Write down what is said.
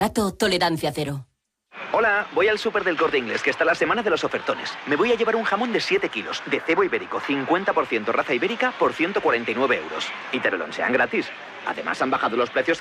Tolerancia cero. Hola, voy al súper del Corte Inglés, que está la semana de los ofertones. Me voy a llevar un jamón de 7 kilos, de cebo ibérico, 50% raza ibérica, por 149 euros. Y te lo lonchean gratis. Además, han bajado los precios